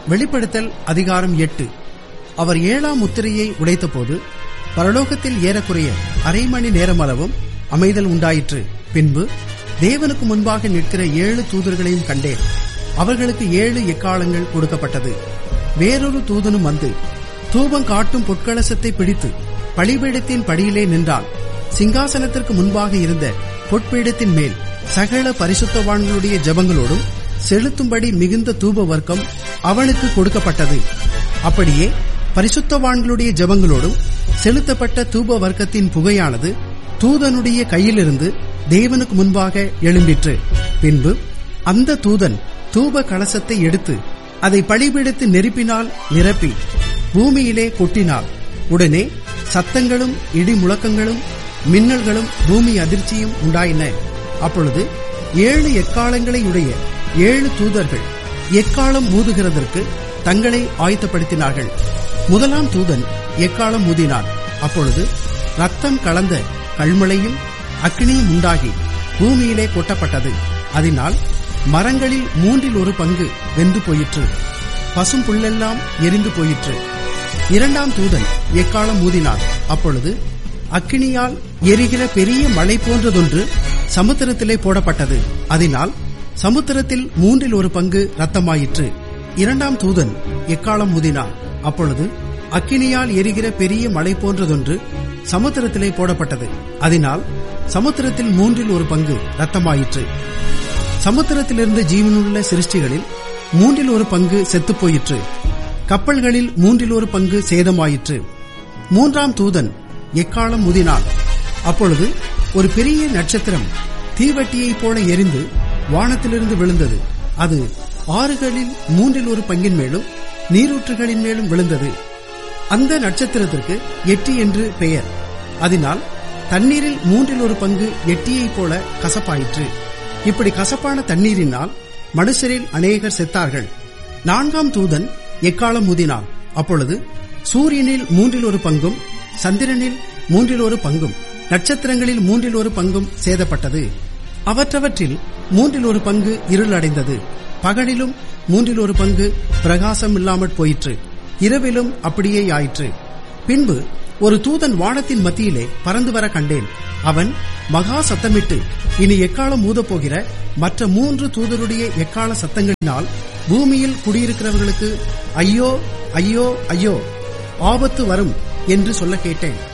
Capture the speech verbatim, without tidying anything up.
வெளிப்படுத்தல் அதிகாரம் எட்டு. அவர் ஏழாம் முத்திரையை உடைத்தபோது பரலோகத்தில் ஏறக்குறைய அரை மணி நேரமளவும் அமைதல் உண்டாயிற்று. பின்பு தேவனுக்கு முன்பாக நிற்கிற ஏழு தூதர்களையும் கண்டேன். அவர்களுக்கு ஏழு எக்காலங்கள் கொடுக்கப்பட்டது. வேறொரு தூதனும் வந்து தூபம் காட்டும் பொற்கலசத்தை பிடித்து பலிபீடத்தின் படியிலே நின்றான். சிங்காசனத்திற்கு முன்பாக இருந்த பொற்பீடத்தின் மேல் சகல பரிசுத்தவான்களுடைய ஜெபங்களோடும் செலுத்தும்படி மிகுந்த தூப வர்க்கம் அவனுக்கு கொடுக்கப்பட்டது. அப்படியே பரிசுத்தவான்களுடைய ஜெபங்களோடும் செலுத்தப்பட்ட தூப வர்க்கத்தின் புகையானது தூதனுடைய கையிலிருந்து தேவனுக்கு முன்பாக எழும்பிற்று. பின்பு அந்த தூதன் தூப கலசத்தை எடுத்து அதை பலிபீடத்து நெருப்பினால் நிரப்பி பூமியிலே கொட்டினாள். உடனே சத்தங்களும் இடி முழக்கங்களும் மின்னல்களும் பூமி அதிர்ச்சியும் உண்டாயின. அப்பொழுது ஏழு எக்காலங்களை உடைய ஏழு தூதர்கள் எக்காலம் ஊதுகிறதற்கு தங்களை ஆயத்தப்படுத்தினார்கள். முதலாம் தூதன் எக்காலம் ஊதினான். அப்பொழுது ரத்தம் கலந்த கல்மழையும் அக்கினியும் உண்டாகி பூமியிலே கொட்டப்பட்டது. அதனால் மரங்களில் மூன்றில் ஒரு பங்கு வெந்து போயிற்று. பசும் புல்லெல்லாம் எரிந்து போயிற்று. இரண்டாம் தூதன் எக்காலம் ஊதினான். அப்பொழுது அக்கினியால் எரிகிற பெரிய மலை போன்றதொன்று சமுத்திரத்திலே போடப்பட்டது. அதனால் சமுத்திரத்தில் மூன்றில் ஒரு பங்கு ரத்தமாயிற்று. இரண்டாம் தூதன் எக்காலம் ஊதினான். அப்பொழுது அக்கினியால் எரிகிற பெரிய மலை போன்றதொன்று சமுத்திரத்திலே போடப்பட்டது. அதனால் சமுத்திரத்தில் மூன்றில் ஒரு பங்கு ரத்தமாயிற்று. சமுத்திரத்திலிருந்த ஜீவனுள்ள சிருஷ்டிகளில் மூன்றில் ஒரு பங்கு செத்து போயிற்று. கப்பல்களில் மூன்றில் ஒரு பங்கு சேதமாயிற்று. மூன்றாம் தூதன் எக்காலம் ஊதினான். அப்பொழுது ஒரு பெரிய நட்சத்திரம் தீவட்டியைப் போல எரிந்து வானத்திலிருந்து விழுந்தது. அது ஆறுகளில் மூன்றில் ஒரு பங்கின் மேலும் நீரூற்றுகளின் மேலும் விழுந்தது. அந்த நட்சத்திரத்திற்கு எட்டி என்று பெயர். அதனால் தண்ணீரில் மூன்றில் ஒரு பங்கு எட்டியைப் போல கசப்பாயிற்று. இப்படி கசப்பான தண்ணீரினால் மனுஷரில் அநேகர் செத்தார்கள். நான்காம் தூதன் எக்காலம் ஊதினான். அப்பொழுது சூரியனில் மூன்றில் ஒரு பங்கும் சந்திரனில் மூன்றில் ஒரு பங்கும் நட்சத்திரங்களில் மூன்றில் ஒரு பங்கும் சேதப்பட்டது. அவற்றவற்றில் மூன்றில் ஒரு பங்கு இருள் அடைந்தது. பகலிலும் மூன்றில் ஒரு பங்கு பிரகாசம் இல்லாமற் போயிற்று. இரவிலும் அப்படியே ஆயிற்று. பின்பு ஒரு தூதன் வானத்தின் மத்தியிலே பறந்து வர கண்டேன். அவன் மகா சத்தமிட்டு, இனி எக்காலம் ஊதப்போகிற மற்ற மூன்று தூதருடைய எக்கால சத்தங்களினால் பூமியில் குடியிருக்கிறவர்களுக்கு ஐயோ ஐயோ ஐயோ ஆபத்து வரும் என்று சொல்ல கேட்டேன்.